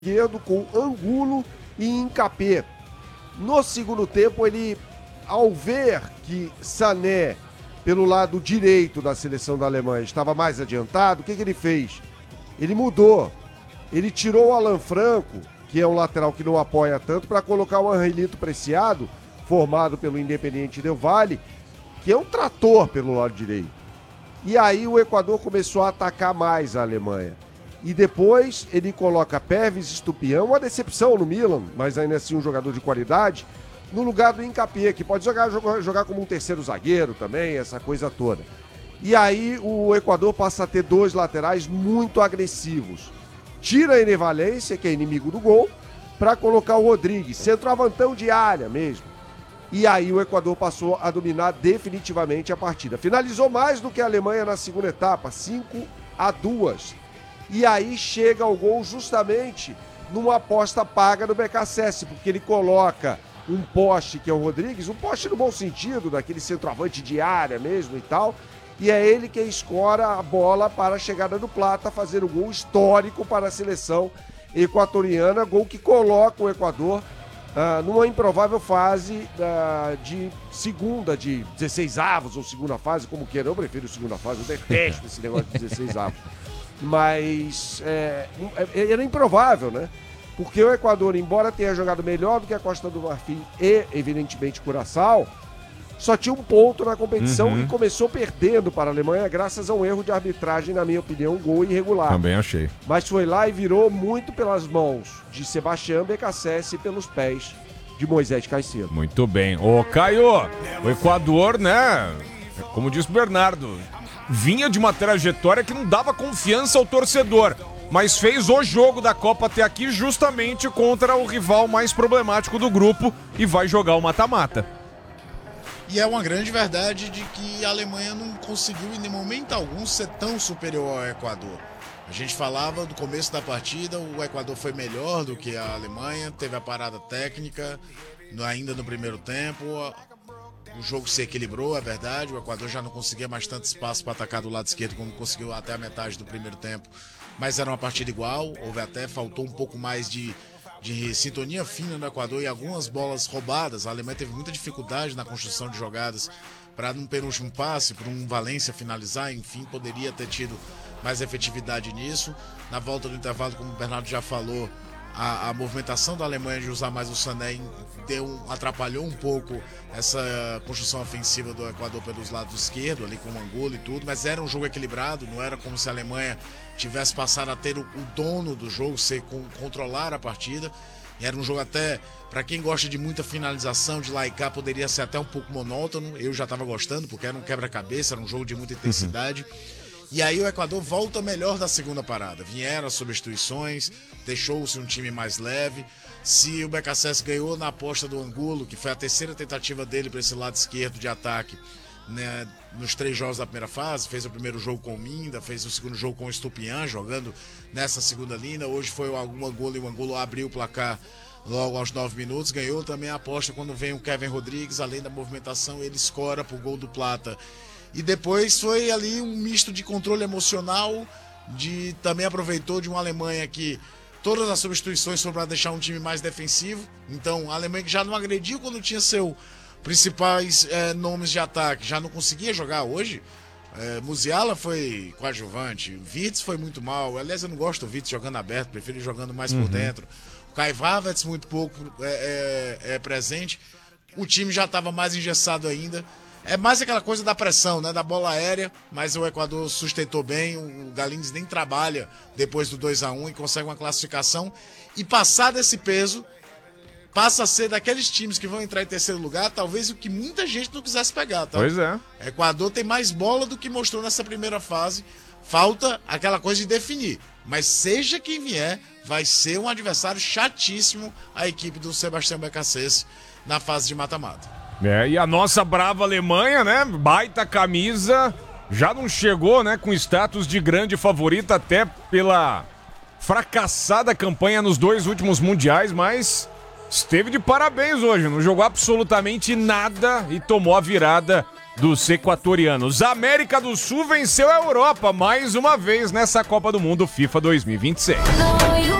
esquerdo com Angulo e Nkapé. No segundo tempo, ele, ao ver que Sané, pelo lado direito da seleção da Alemanha, estava mais adiantado, o que ele fez? Ele mudou. Ele tirou o Alan Franco, que é um lateral que não apoia tanto, para colocar o Angelito Preciado, formado pelo Independiente Del Valle, que é um trator pelo lado direito. E aí o Equador começou a atacar mais a Alemanha. E depois ele coloca Pervis Estupião, uma decepção no Milan, mas ainda assim um jogador de qualidade, no lugar do Nkapé, que pode jogar como um terceiro zagueiro também, essa coisa toda. E aí o Equador passa a ter dois laterais muito agressivos. Tira a Ené Valencia, que é inimigo do gol, para colocar o Rodrigues, centroavantão de área mesmo. E aí o Equador passou a dominar definitivamente a partida. Finalizou mais do que a Alemanha na segunda etapa, 5-2. E aí chega ao gol justamente numa aposta paga do BKSS, porque ele coloca um poste, que é o Rodrigues, um poste no bom sentido, daquele centroavante de área mesmo e tal, e é ele quem escora a bola para a chegada do Plata, fazer o gol histórico para a seleção equatoriana, gol que coloca o Equador numa improvável fase de segunda, de 16avos ou segunda fase, como queira. Eu prefiro segunda fase, eu detesto esse negócio de 16avos. Mas era improvável, né? Porque o Equador, embora tenha jogado melhor do que a Costa do Marfim e, evidentemente, Curaçao, só tinha um ponto na competição e começou perdendo para a Alemanha graças a um erro de arbitragem, na minha opinião, um gol irregular. Também achei. Mas foi lá e virou muito pelas mãos de Sebastião BKSS e pelos pés de Moisés Caicedo. Muito bem. Ô, Caio, o Equador, né? Como disse o Bernardo, vinha de uma trajetória que não dava confiança ao torcedor, mas fez o jogo da Copa até aqui justamente contra o rival mais problemático do grupo e vai jogar o mata-mata. E é uma grande verdade de que a Alemanha não conseguiu em momento algum ser tão superior ao Equador. A gente falava do começo da partida, o Equador foi melhor do que a Alemanha, teve a parada técnica ainda no primeiro tempo. O jogo se equilibrou, é verdade, o Equador já não conseguia mais tanto espaço para atacar do lado esquerdo como conseguiu até a metade do primeiro tempo, mas era uma partida igual, faltou um pouco mais de sintonia fina no Equador e algumas bolas roubadas. A Alemanha teve muita dificuldade na construção de jogadas para num penúltimo passe, para um Valencia finalizar, enfim, poderia ter tido mais efetividade nisso. Na volta do intervalo, como o Bernardo já falou, a movimentação da Alemanha de usar mais o Sané atrapalhou um pouco essa construção ofensiva do Equador pelos lados esquerdos, ali com o Angulo e tudo, mas era um jogo equilibrado, não era como se a Alemanha tivesse passado a ter o dono do jogo, controlar a partida. Era um jogo até, para quem gosta de muita finalização, de lá e cá, poderia ser até um pouco monótono. Eu já estava gostando, porque era um quebra-cabeça, era um jogo de muita intensidade. E aí o Equador volta melhor da segunda parada. Vieram as substituições, deixou-se um time mais leve. Se o BKSS ganhou na aposta do Angulo, que foi a terceira tentativa dele para esse lado esquerdo de ataque, né, nos 3 jogos da primeira fase, fez o primeiro jogo com o Minda, fez o segundo jogo com o Estupião, jogando nessa segunda linha. Hoje foi o Angulo e o Angulo abriu o placar logo aos 9 minutos. Ganhou também a aposta quando vem o Kevin Rodrigues, além da movimentação, ele escora pro gol do Plata. E depois foi ali um misto de controle emocional, também aproveitou de uma Alemanha que todas as substituições foram para deixar um time mais defensivo. Então a Alemanha que já não agrediu quando tinha seus principais nomes de ataque, já não conseguia jogar hoje. Musiala foi coadjuvante, Wirtz foi muito mal. Aliás, eu não gosto do Wirtz jogando aberto, prefiro ir jogando mais por dentro. O Kai Havertz muito pouco presente. O time já estava mais engessado ainda. É mais aquela coisa da pressão, né, da bola aérea, mas o Equador sustentou bem, o Galíndez nem trabalha depois do 2-1 e consegue uma classificação. E passar desse peso, passa a ser daqueles times que vão entrar em terceiro lugar, talvez o que muita gente não quisesse pegar, tá? Pois é. O Equador tem mais bola do que mostrou nessa primeira fase, falta aquela coisa de definir. Mas seja quem vier, vai ser um adversário chatíssimo a equipe do Sebastião BKSS na fase de mata-mata. E a nossa brava Alemanha, né? Baita camisa, já não chegou, né? Com status de grande favorita, até pela fracassada campanha nos 2 últimos mundiais, mas esteve de parabéns hoje. Não jogou absolutamente nada e tomou a virada dos equatorianos. A América do Sul venceu a Europa mais uma vez nessa Copa do Mundo FIFA 2026.